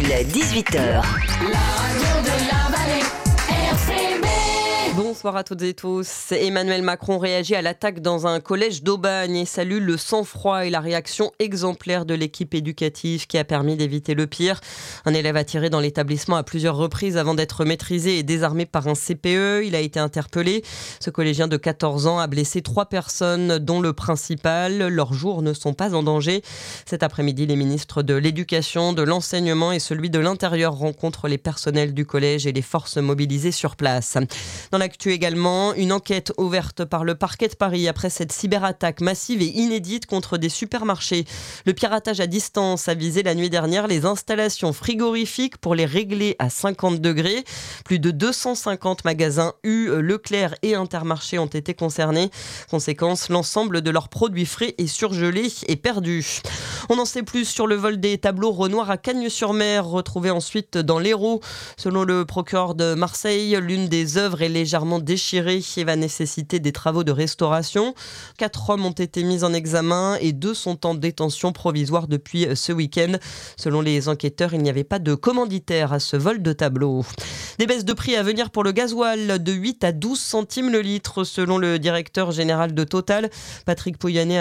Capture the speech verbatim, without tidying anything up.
dix-huit heures. La radio de la vallée, R C B. Bonsoir à toutes et tous. Emmanuel Macron réagit à l'attaque dans un collège d'Aubagne et salue le sang-froid et la réaction exemplaire de l'équipe éducative qui a permis d'éviter le pire. Un élève a tiré dans l'établissement à plusieurs reprises avant d'être maîtrisé et désarmé par un C P E. Il a été interpellé. Ce collégien de quatorze ans a blessé trois personnes, dont le principal. Leurs jours ne sont pas en danger. Cet après-midi, les ministres de l'Éducation, de l'Enseignement et celui de l'Intérieur rencontrent les personnels du collège et les forces mobilisées sur place. Dans l'actu également, une enquête ouverte par le parquet de Paris après cette cyberattaque massive et inédite contre des supermarchés. Le piratage à distance a visé la nuit dernière les installations frigorifiques pour les régler à cinquante degrés. Plus de deux cent cinquante magasins U, Leclerc et Intermarché ont été concernés. Conséquence, l'ensemble de leurs produits frais et surgelés est perdu. On en sait plus sur le vol des tableaux Renoir à Cagnes-sur-Mer, retrouvés ensuite dans l'Hérault. Selon le procureur de Marseille, l'une des œuvres est légèrement déchirée et va nécessiter des travaux de restauration. Quatre hommes ont été mis en examen et deux sont en détention provisoire depuis ce week-end. Selon les enquêteurs, il n'y avait pas de commanditaire à ce vol de tableaux. Des baisses de prix à venir pour le gasoil de huit à douze centimes le litre, selon le directeur général de Total, Patrick Pouyanné.